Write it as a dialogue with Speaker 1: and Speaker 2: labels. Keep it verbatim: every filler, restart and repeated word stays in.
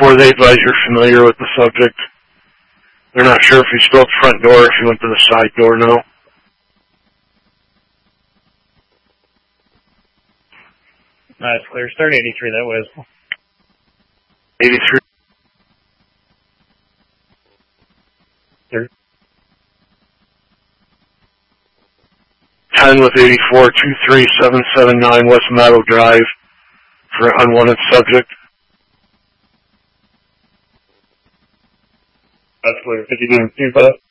Speaker 1: Before they advise you're familiar with the subject. They're not sure if you still at the front door or if you went to the side door now.
Speaker 2: That's clear. Start eighty-three, that was.
Speaker 1: eighty-three.
Speaker 2: Sure.
Speaker 1: ten with eighty-four, two three seven seven nine West Meadow Drive for unwanted subject.
Speaker 2: That's clear. fifty-two, two,